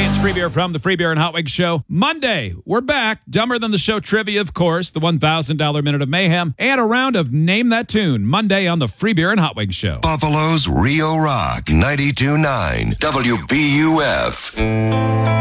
Hey, it's Free Beer from the Free Beer and Hot Wings Show. Monday, we're back. Dumber Than the Show trivia, of course, the $1,000 Minute of Mayhem, and a round of Name That Tune. Monday on the Free Beer and Hot Wings Show. Buffalo's Rio Rock 92.9 WBUF.